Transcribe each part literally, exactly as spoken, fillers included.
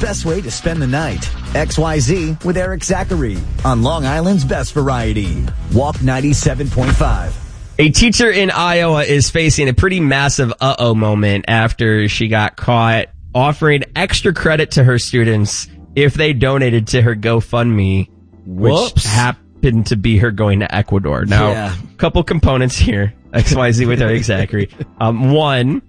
best way to spend the night. X Y Z with Eric Zachary on Long Island's Best Variety. Walk ninety-seven point five. A teacher in Iowa is facing a pretty massive uh-oh moment after she got caught offering extra credit to her students if they donated to her GoFundMe, which Whoops. happened to be her going to Ecuador. Now, a Yeah. couple components here. X Y Z with Eric Zachary. Um, one,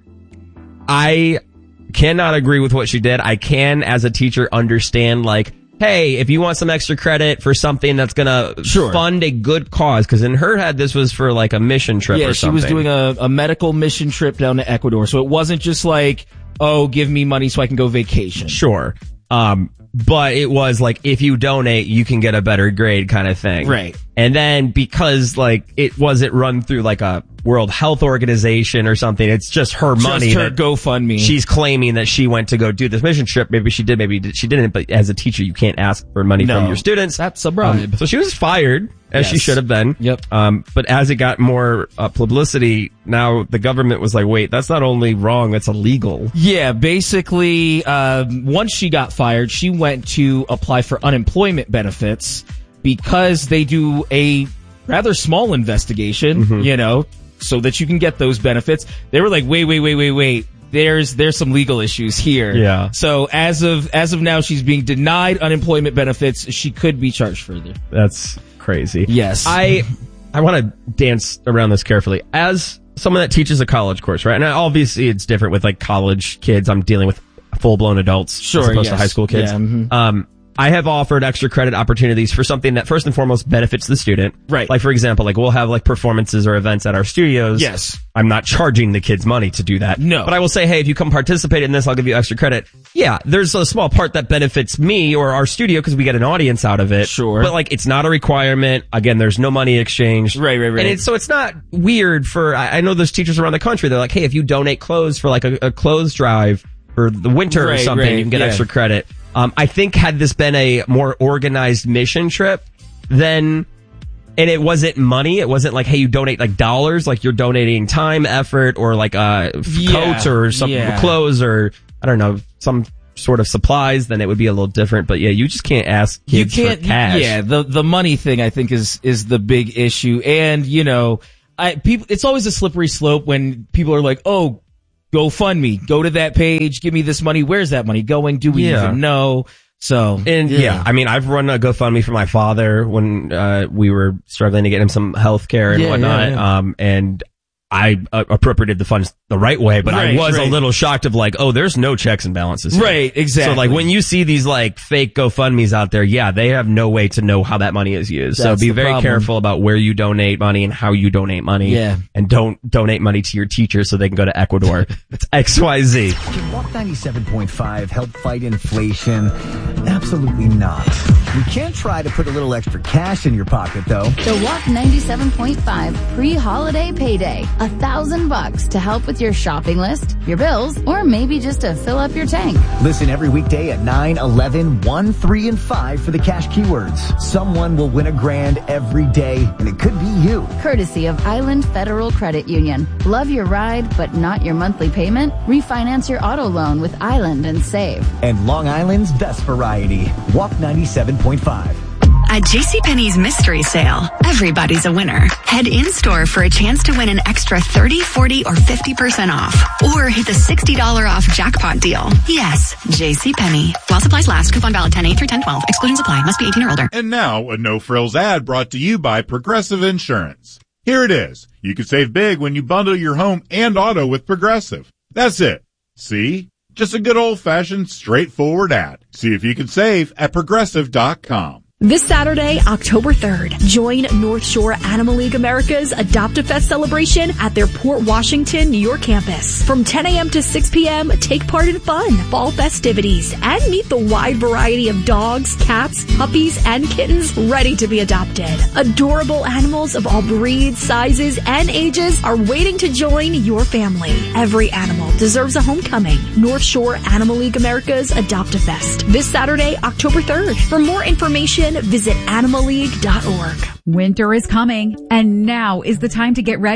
I cannot agree with what she did. I can, as a teacher, understand, like, hey, if you want some extra credit for something that's going to Sure. fund a good cause, because in her head, this was for like a mission trip Yeah, or she something. was doing a, a medical mission trip down to Ecuador. So it wasn't just like, oh, give me money so I can go vacation. Sure. Um, but it was like, if you donate, you can get a better grade kind of thing. Right. And then because like it wasn't run through like a World Health Organization or something, it's just her money. Just her that GoFundMe. She's claiming that she went to go do this mission trip. Maybe she did, maybe she didn't. But as a teacher, you can't ask for money No. from your students. That's a bribe. Um, so she was fired, as she Yes. should have been. Yep. Um, but as it got more uh, publicity, now the government was like, wait, that's not only wrong, that's illegal. Yeah, basically, um, once she got fired, she went to apply for unemployment benefits because they do a rather small investigation, Mm-hmm. you know, so that you can get those benefits. They were like, wait, wait, wait, wait, wait. There's, there's some legal issues here. Yeah. So as of, as of now, she's being denied unemployment benefits. She could be charged further. That's crazy. Yes. I I want to dance around this carefully. As someone that teaches a college course, right? And obviously it's different with like college kids. I'm dealing with full-blown adults Sure, as opposed yes. to high school kids. Yeah, mhm. Um, I have offered extra credit opportunities for something that first and foremost benefits the student. Right. Like, for example, like we'll have like performances or events at our studios. Yes. I'm not charging the kids money to do that. No. But I will say, hey, if you come participate in this, I'll give you extra credit. Yeah, there's a small part that benefits me or our studio because we get an audience out of it. Sure. But like, it's not a requirement. Again, there's no money exchanged. Right, right, right. And it's, so it's not weird for, I, I know there's teachers around the country, they're like, hey, if you donate clothes for like a, a clothes drive for the winter or Right, something, right, you can get yeah. extra credit. Um, I think had this been a more organized mission trip, then, and it wasn't money, it wasn't like, hey, you donate like dollars, like you're donating time, effort, or like, uh, f- Yeah, coats or some yeah. clothes or, I don't know, some sort of supplies, then it would be a little different. But yeah, you just can't ask You kids can't, for cash. yeah, the, the money thing I think is, is the big issue. And, you know, I, people, it's always a slippery slope when people are like, oh, GoFundMe, go to that page, give me this money. Where's that money going? Do we Yeah. even know? So, And yeah. I mean, I've run a GoFundMe for my father when, uh, we were struggling to get him some health care and Yeah, whatnot. yeah, yeah. Um, and I uh, appropriated the funds the right way, but I Right, was right. a little shocked of like, oh, there's no checks and balances here. Right, exactly. So like when you see these like fake GoFundMes out there, yeah, they have no way to know how that money is used. so That's be the very problem. careful about where you donate money and how you donate money. Yeah. And don't donate money to your teacher so they can go to Ecuador. It's X Y Z. Can Walk ninety-seven point five help fight inflation? Absolutely not. We can try to put a little extra cash in your pocket, though. The Walk ninety-seven point five pre-holiday payday. A thousand bucks to help with your shopping list, your bills, or maybe just to fill up your tank. Listen every weekday at nine, eleven, one, three, and five for the cash keywords. Someone will win a grand every day, and it could be you. Courtesy of Island Federal Credit Union. Love your ride, but not your monthly payment? Refinance your auto loan with Island and save. And Long Island's best variety. Walk ninety-seven point five. At JCPenney's mystery sale, everybody's a winner. Head in-store for a chance to win an extra thirty, forty, or fifty percent off. Or hit the sixty dollars off jackpot deal. Yes, JCPenney. While supplies last, coupon valid ten eight through ten twelve. Exclusions apply. Must be eighteen or older. And now, a no-frills ad brought to you by Progressive Insurance. Here it is. You can save big when you bundle your home and auto with Progressive. That's it. See? Just a good old-fashioned, straightforward ad. See if you can save at progressive dot com. This Saturday, October third, join North Shore Animal League America's Adopt-A-Fest celebration at their Port Washington, New York campus. From ten a.m. to six p.m., take part in fun, fall festivities, and meet the wide variety of dogs, cats, puppies, and kittens ready to be adopted. Adorable animals of all breeds, sizes, and ages are waiting to join your family. Every animal deserves a homecoming. North Shore Animal League America's Adopt-A-Fest. This Saturday, October third. For more information, visit animal league dot org. Winter is coming, and now is the time to get ready.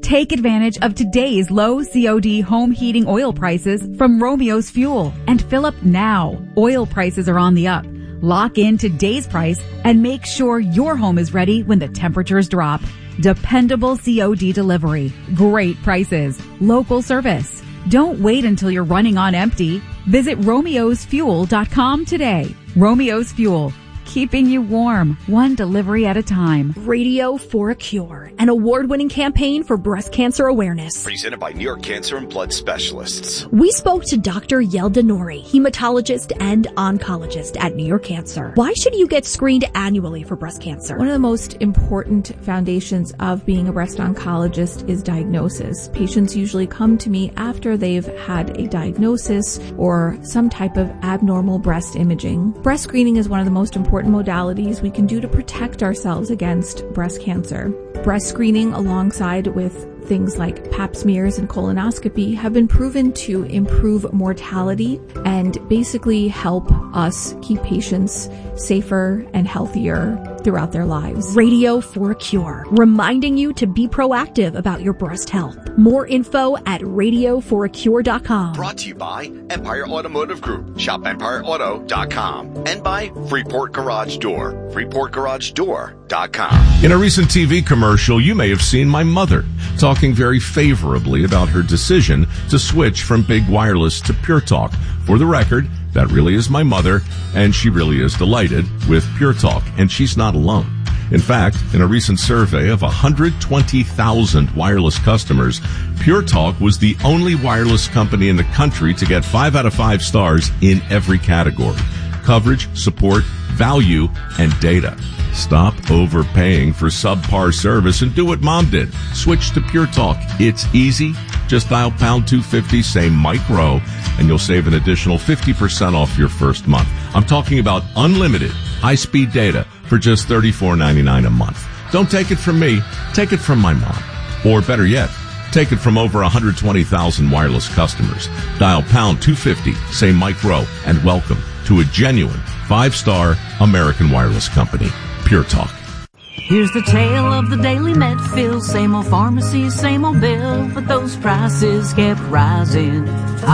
Take advantage of today's low C O D home heating oil prices from Romeo's Fuel and fill up now. Oil prices are on the up. Lock in today's price and make sure your home is ready when the temperatures drop. Dependable C O D delivery. Great prices. Local service. Don't wait until you're running on empty. Visit romeos fuel dot com today. Romeo's Fuel. Keeping you warm, one delivery at a time. Radio for a Cure, an award-winning campaign for breast cancer awareness. Presented by New York Cancer and Blood Specialists. We spoke to Doctor Yelda Nouri, hematologist and oncologist at New York Cancer. Why should you get screened annually for breast cancer? One of the most important foundations of being a breast oncologist is diagnosis. Patients usually come to me after they've had a diagnosis or some type of abnormal breast imaging. Breast screening is one of the most important modalities we can do to protect ourselves against breast cancer. Breast screening alongside with things like pap smears and colonoscopy have been proven to improve mortality and basically help us keep patients safer and healthier throughout their lives. Radio for a Cure, reminding you to be proactive about your breast health. More info at radio for a cure dot com. Brought to you by Empire Automotive Group. Shop empire auto dot com. And by Freeport Garage Door. freeport garage door dot com. In a recent T V commercial, you may have seen my mother talking very favorably about her decision to switch from Big Wireless to Pure Talk. For the record, that really is my mother, and she really is delighted with Pure Talk, and she's not alone. In fact, in a recent survey of one hundred twenty thousand wireless customers, Pure Talk was the only wireless company in the country to get five out of five stars in every category: coverage, support, value, and data. Stop overpaying for subpar service and do what Mom did. Switch to Pure Talk. It's easy. Just dial pound two fifty, say Mike Rowe, and you'll save an additional fifty percent off your first month. I'm talking about unlimited high-speed data for just thirty-four ninety-nine a month. Don't take it from me. Take it from my mom. Or better yet, take it from over one hundred twenty thousand wireless customers. Dial pound two fifty, say Mike Rowe, and welcome to a genuine five-star American wireless company. Pure Talk. Here's the tale of the daily Medfield. Same old pharmacies, same old bill, but those prices kept rising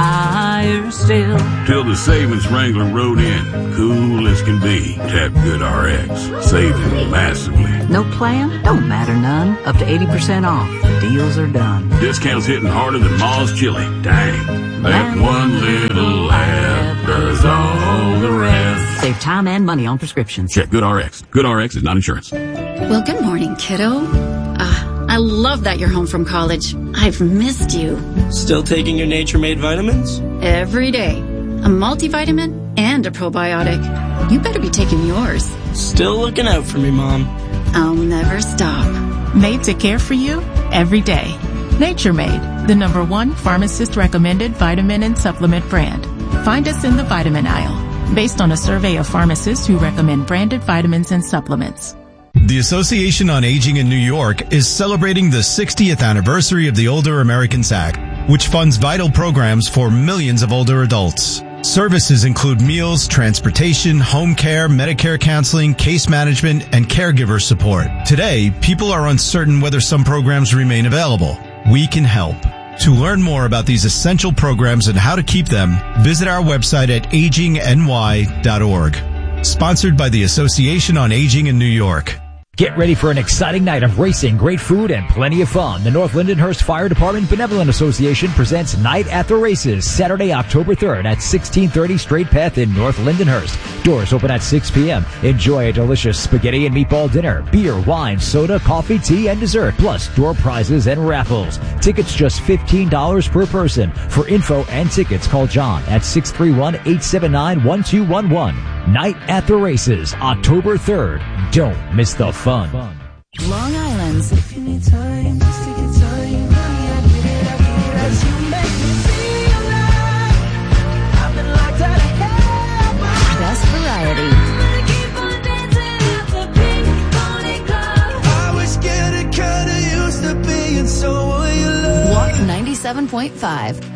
higher still. Till the savings wrangler rode in, cool as can be. Tap Good R X, saving massively. No plan? Don't matter none. Up to eighty percent off. The deals are done. Discounts hitting harder than Ma's chili. Dang, that one little laugh does all the rest. Save time and money on prescriptions. Check Good R X. Good R X is not insurance. Well, good morning, kiddo. Uh, I love that you're home from college. I've missed you. Still taking your Nature Made vitamins? Every day. A multivitamin and a probiotic. You better be taking yours. Still looking out for me, Mom. I'll never stop. Made to care for you every day. Nature Made, the number one pharmacist recommended vitamin and supplement brand. Find us in the vitamin aisle, based on a survey of pharmacists who recommend branded vitamins and supplements. The Association on Aging in New York is celebrating the sixtieth anniversary of the Older Americans Act, which funds vital programs for millions of older adults. Services include meals, transportation, home care, Medicare counseling, case management, and caregiver support. Today, people are uncertain whether some programs remain available. We can help. To learn more about these essential programs and how to keep them, visit our website at aging n y dot org. Sponsored by the Association on Aging in New York. Get ready for an exciting night of racing, great food, and plenty of fun. The North Lindenhurst Fire Department Benevolent Association presents Night at the Races, Saturday, October third at sixteen thirty Straight Path in North Lindenhurst. Doors open at six p.m. Enjoy a delicious spaghetti and meatball dinner, beer, wine, soda, coffee, tea, and dessert, plus door prizes and raffles. Tickets just fifteen dollars per person. For info and tickets, call John at six three one, eight seven nine, one two one one. Night at the Races, October third. Don't miss the fun. Long Island's If you need time, just take your time. Honey, I get it, I get it. As you make me feel like I've been locked out of hell. best variety. I was scared it kinda used to be, and so will you love. Walk ninety-seven point five.